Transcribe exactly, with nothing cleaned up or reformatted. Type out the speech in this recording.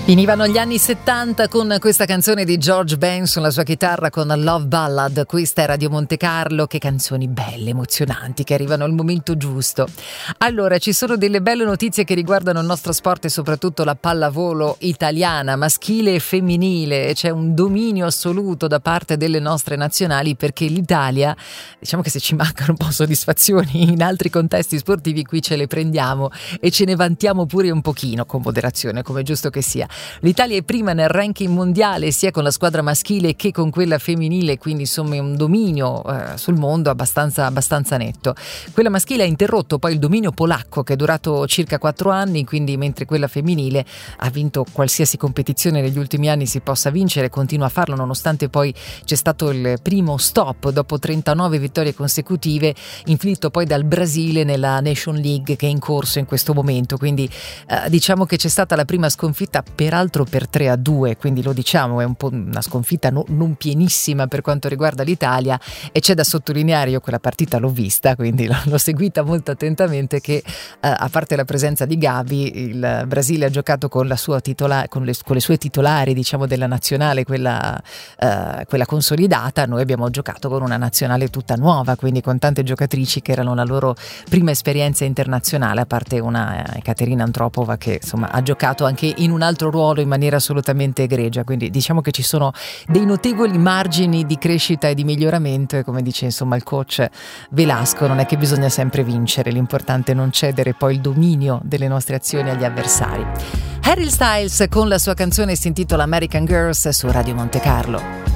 Finivano gli anni settanta con questa canzone di George Benson, la sua chitarra con Love Ballad. Questa è Radio Monte Carlo. Che canzoni belle, emozionanti, che arrivano al momento giusto. Allora, ci sono delle belle notizie che riguardano il nostro sport e soprattutto la pallavolo italiana, maschile e femminile. C'è un dominio assoluto da parte delle nostre nazionali, perché l'Italia, diciamo che se ci mancano un po' soddisfazioni in altri contesti sportivi, qui ce le prendiamo e ce ne vantiamo pure un pochino, con moderazione, come è giusto che sia. L'Italia è prima nel ranking mondiale sia con la squadra maschile che con quella femminile, quindi insomma è un dominio eh, sul mondo abbastanza, abbastanza netto. Quella maschile ha interrotto poi il dominio polacco, che è durato circa quattro anni, quindi mentre quella femminile ha vinto qualsiasi competizione negli ultimi anni si possa vincere, continua a farlo nonostante poi c'è stato il primo stop dopo trentanove vittorie consecutive, inflitto poi dal Brasile nella Nation League che è in corso in questo momento. Quindi eh, diciamo che c'è stata la prima sconfitta, peraltro per tre a due, quindi lo diciamo, è un po' una sconfitta no, non pienissima per quanto riguarda l'Italia, e c'è da sottolineare, io quella partita l'ho vista, quindi l'ho seguita molto attentamente, che eh, a parte la presenza di Gabi, il Brasile ha giocato con la sua titola, con, le, con le sue titolari, diciamo, della nazionale, quella, eh, quella consolidata. Noi abbiamo giocato con una nazionale tutta nuova, quindi con tante giocatrici che erano la loro prima esperienza internazionale, a parte una Ekaterina Antropova che insomma ha giocato anche in un altro ruolo in maniera assolutamente egregia, quindi diciamo che ci sono dei notevoli margini di crescita e di miglioramento, e come dice insomma il coach Velasco, non è che bisogna sempre vincere, l'importante è non cedere poi il dominio delle nostre azioni agli avversari. Harry Styles con la sua canzone si intitola American Girls su Radio Monte Carlo.